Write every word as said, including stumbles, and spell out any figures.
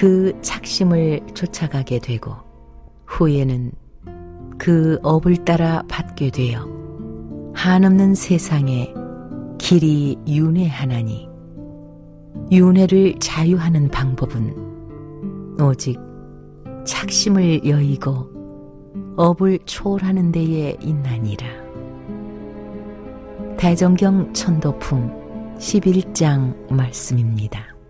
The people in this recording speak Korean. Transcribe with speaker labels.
Speaker 1: 그 착심을 쫓아가게 되고 후에는 그 업을 따라 받게 되어 한없는 세상에 길이 윤회하나니 윤회를 자유하는 방법은 오직 착심을 여의고 업을 초월하는 데에 있나니라. 대정경 천도품 십일 장 말씀입니다.